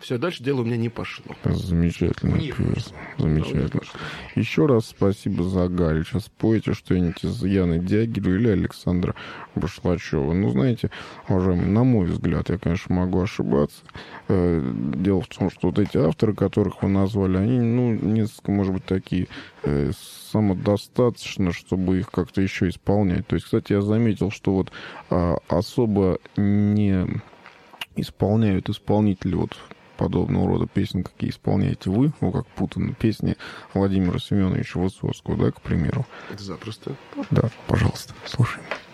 Все, дальше дело у меня не пошло. Замечательно. Замечательно. Еще раз спасибо за Галь. Сейчас споете что-нибудь из Яны Дягилевой или Александра Башлачева. Ну, знаете, уважаемые, на мой взгляд, я, конечно, могу ошибаться. Дело в том, что вот эти авторы, которых вы назвали, они, ну, несколько, может быть, такие самодостаточно, чтобы их как-то еще исполнять. То есть, кстати, я заметил, что вот особо не исполняют исполнители вот подобного рода песен, какие исполняете вы, ну, как путаны песни Владимира Семеновича Высоцкого, да, к примеру. Запросто. Да, пожалуйста, слушаем.